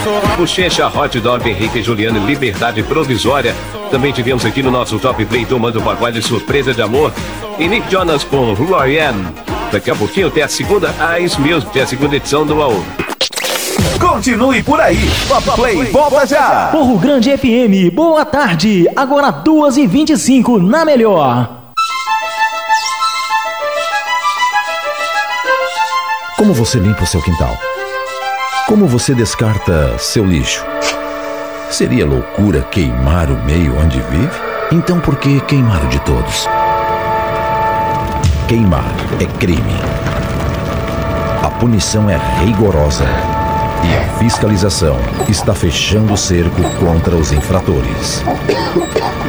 Bochecha, Hot Dog, Henrique e Juliano, Liberdade Provisória. Também tivemos aqui no nosso Top Play Tomando Pagode Surpresa de Amor. E Nick Jonas com Who I Am. Daqui a pouquinho tem a segunda Ice Music, tem a segunda edição do AU. Continue por aí. Top Play volta já. Morro Grande FM, boa tarde. Agora 2h25 na melhor. Como você limpa o seu quintal? Como você descarta seu lixo? Seria loucura queimar o meio onde vive? Então por que queimar o de todos? Queimar é crime. A punição é rigorosa. E a fiscalização está fechando o cerco contra os infratores.